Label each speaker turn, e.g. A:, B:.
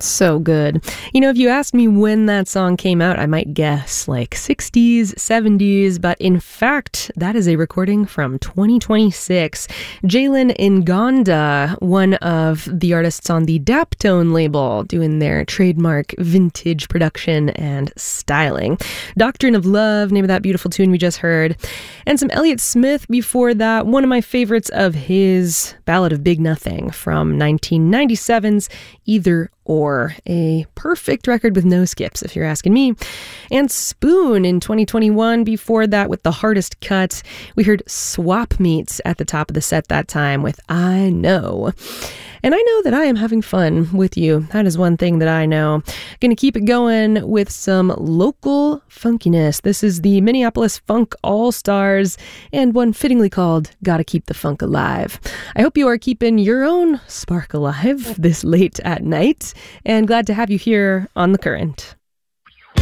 A: So good. You know, if you asked me when that song came out, I might guess like 60s, 70s, but in fact, that is a recording from 2026. Jalen Ngonda, one of the artists on the Daptone label, doing their trademark vintage production and styling. Doctrine of Love, name of that beautiful tune we just heard. And some Elliott Smith before that, one of my favorites of his Ballad of Big Nothing from 1997's Either Or, a perfect record with no skips, if you're asking me. And Spoon in 2021, before that with The Hardest Cut. We heard Swap Meets at the top of the set that time with I Know. And I know that I am having fun with you. That is one thing that I know. Going to keep it going with some local funkiness. This is the Minneapolis Funk All-Stars and one fittingly called Gotta Keep the Funk Alive. I hope you are keeping your own spark alive this late at night, and glad to have you here on The Current.